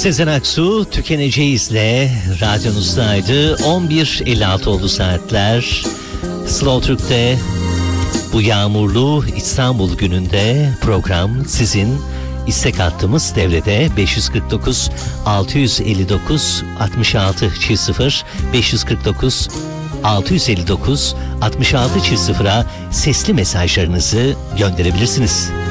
Sezen Aksu Tükeneceğiz'le radyonuzdaydı. 11.56 oldu saatler. Slow Türk'te bu yağmurlu İstanbul gününde program sizin. İstek hattımız devrede 549 659 66 0 549 659 66 0'a sesli mesajlarınızı gönderebilirsiniz.